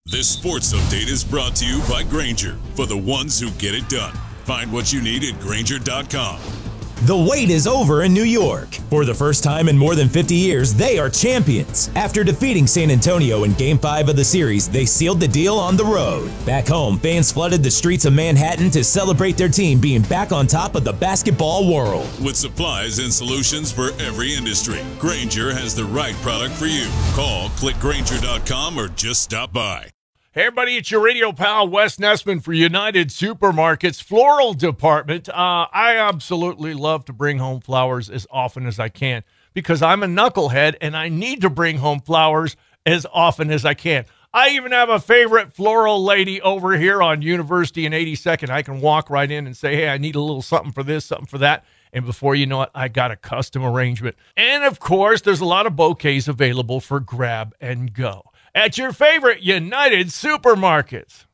This sports update is brought to you by Grainger, for the ones who get it done. Find what you need at Grainger.com. The wait is over in New York. For the first time in more than 50 years, they are champions. After defeating San Antonio in Game 5 of the series, they sealed the deal on the road. Back home, fans flooded the streets of Manhattan to celebrate their team being back on top of the basketball world. With supplies and solutions for every industry, Grainger has the right product for you. Call, click Grainger.com, or just stop by. Hey, everybody, it's your radio pal, Wes Nessman for United Supermarkets Floral Department. I absolutely love to bring home flowers as often as I can because I'm a knucklehead and I need to bring home flowers as often as I can. I even have a favorite floral lady over here on University and 82nd. I can walk right in and say, hey, I need a little something for this, something for that. And before you know it, I got a custom arrangement. And, of course, there's a lot of bouquets available for grab and go at your favorite United Supermarkets.